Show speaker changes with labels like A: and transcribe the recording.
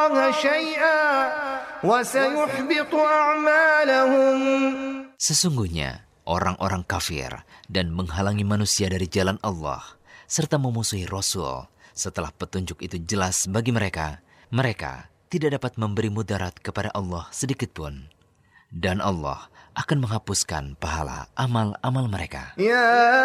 A: Sesungguhnya orang-orang kafir dan menghalangi manusia dari jalan Allah serta memusuhi Rasul setelah petunjuk itu jelas bagi mereka, mereka tidak dapat memberi mudarat kepada Allah sedikit pun. Dan Allah akan menghapuskan pahala amal-amal mereka.